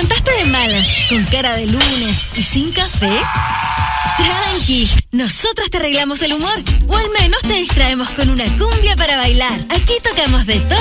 levantaste de malas, con cara de lunes y sin café? Tranqui, nosotros te arreglamos el humor, o al menos te distraemos con una cumbia para bailar. Aquí tocamos de todo